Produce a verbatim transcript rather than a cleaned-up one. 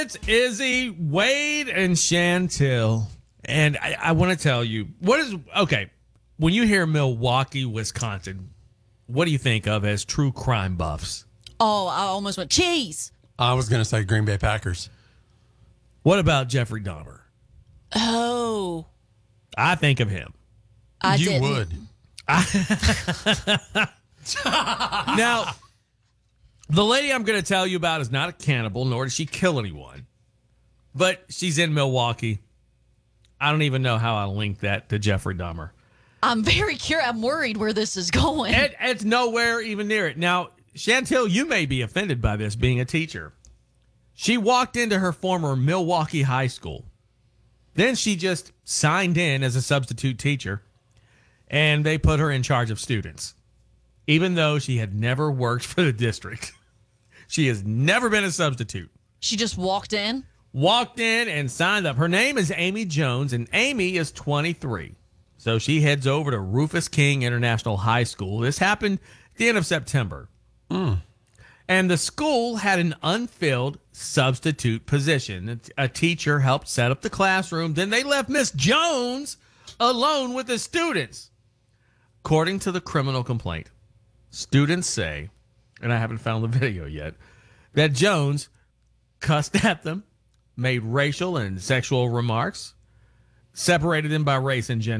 It's Izzy, Wade, and Chantel. And I, I want to tell you, what is, okay, when you hear Milwaukee, Wisconsin, what do you think of as true crime buffs? Oh, I almost went cheese. I was going to say Green Bay Packers. What about Jeffrey Dahmer? Oh, I think of him. I you didn't. would. Now, the lady I'm going to tell you about is not a cannibal, nor did she kill anyone. But she's in Milwaukee. I don't even know how I link that to Jeffrey Dahmer. I'm very curious. I'm worried where this is going. It, it's nowhere even near it. Now, Chantel, you may be offended by this being a teacher. She walked into her former Milwaukee high school. Then she just signed in as a substitute teacher, and they put her in charge of students, even though she had never worked for the district. She has never been a substitute. She just walked in. Walked in and signed up. Her name is Amy Jones, and Amy is twenty-three. So she heads over to Rufus King International High School. This happened at the end of September. Mm. And the school had an unfilled substitute position. A teacher helped set up the classroom. Then they left Miss Jones alone with the students. According to the criminal complaint, students say, and I haven't found the video yet, that Jones cussed at them, made racial and sexual remarks, separated them by race and gender.